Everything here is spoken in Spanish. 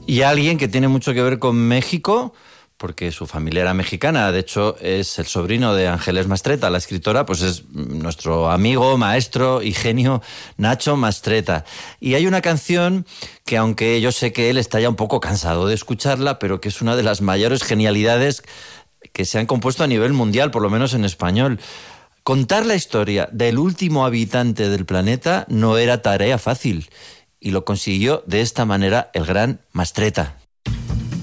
Y alguien que tiene mucho que ver con México, porque su familia era mexicana, de hecho es el sobrino de Ángeles Mastretta, la escritora, pues es nuestro amigo, maestro y genio Nacho Mastretta. Y hay una canción que, aunque yo sé que él está ya un poco cansado de escucharla, pero que es una de las mayores genialidades que se han compuesto a nivel mundial, por lo menos en español. Contar la historia del último habitante del planeta no era tarea fácil, y lo consiguió de esta manera el gran Mastretta.